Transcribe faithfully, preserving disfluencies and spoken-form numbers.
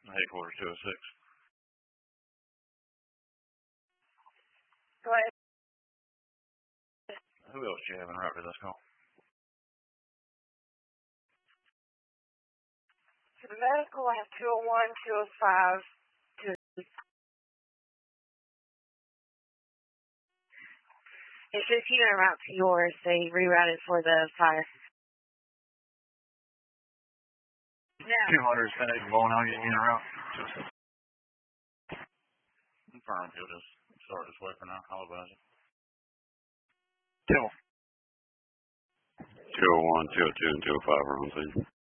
Headquarters two oh six. Go ahead. Who else do you have in route for this call? For the medical, I have two oh one, two oh five, two. It's fifteen en route to yours. They rerouted for the fire. Now. two hundred is ten eight blowing out getting in route. Confirm, he'll just start this way for now. I'll advise it. Two. two oh one, two oh two, and two oh five are on scene.